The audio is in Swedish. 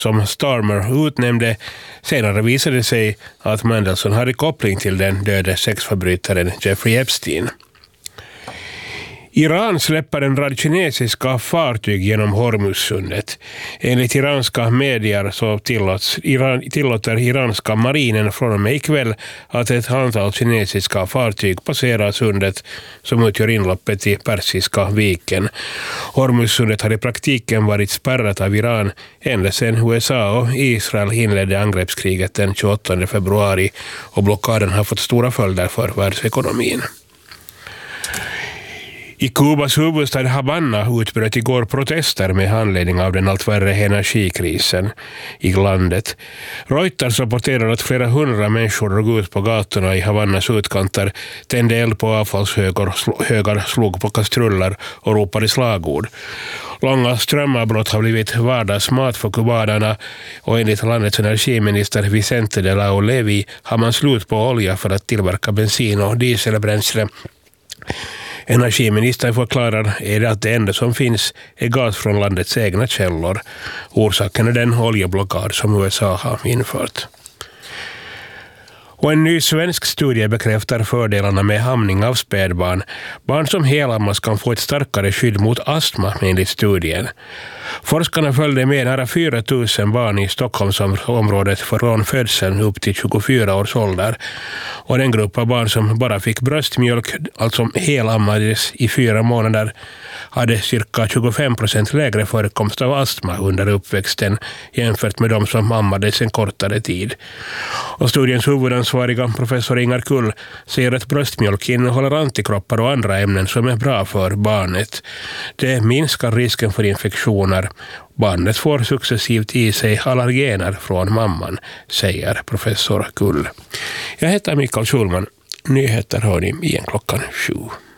som Starmer utnämnde. Senare visade det sig att Mandelson hade koppling till den döde sexförbrytaren Jeffrey Epstein. Iran släpper en rad kinesiska fartyg genom Hormuzsundet. Enligt iranska medier så tillåter iranska marinen från och med ikväll att ett antal kinesiska fartyg passerar sundet som utgör inloppet i Persiska viken. Hormuzsundet har i praktiken varit spärrat av Iran ända sedan USA och Israel inledde angreppskriget den 28 februari och blockaden har fått stora följder för världsekonomin. I Kubas huvudstad Havanna utbröt igår protester med anledning av den allt värre energikrisen i landet. Reuters rapporterar att flera hundra människor drog ut på gatorna i Havannas utkanter, tände eld på avfallshögar, slog på kastruller och ropade slagord. Långa strömavbrott har blivit vardagsmat för kubanerna och enligt landets energiminister Vicente de la Olevi har man slut på olja för att tillverka bensin och dieselbränsle. Energiministern förklarar att det enda som finns är gas från landets egna källor. Orsaken är den oljeblockad som USA har infört. Och en ny svensk studie bekräftar fördelarna med amning av spädbarn. Barn som helammas kan få ett starkare skydd mot astma enligt studien. Forskarna följde med nära 4 000 barn i Stockholmsområdet från födseln upp till 24 års ålder. Och den grupp av barn som bara fick bröstmjölk, alltså helammades i 4 månader, hade cirka 25% lägre förekomst av astma under uppväxten jämfört med de som ammades en kortare tid. Och studiens huvudansvariga professor Ingar Kull säger att bröstmjölk innehåller antikroppar och andra ämnen som är bra för barnet. Det minskar risken för infektioner. Barnet får successivt i sig allergener från mamman, säger professor Kull. Jag heter Mikael Schulman. Nyheter hör ni igen 7:00.